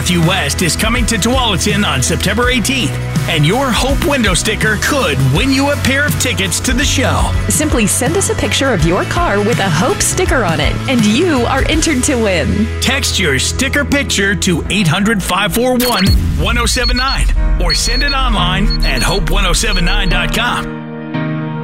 Matthew West is coming to Tualatin on September 18th, and your Hope window sticker could win you a pair of tickets to the show. Simply send us a picture of your car with a Hope sticker on it, and you are entered to win. Text your sticker picture to 800-541-1079 or send it online at hope1079.com.